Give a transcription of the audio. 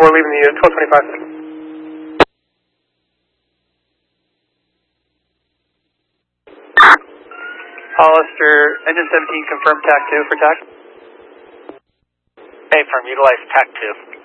before leaving the unit, 1225. Hollister, engine 17, confirm TAC 2 for TAC. Hey, firm, utilize TAC 2.